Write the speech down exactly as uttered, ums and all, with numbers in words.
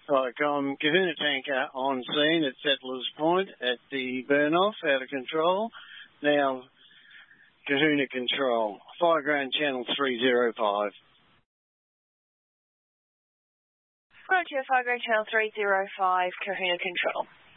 Vicom Kahuna tanker on scene at Settlers Point at the burn-off, out of control. Now, Kahuna control. Fireground channel three zero five. Roger, Fireground channel three zero five, Kahuna control.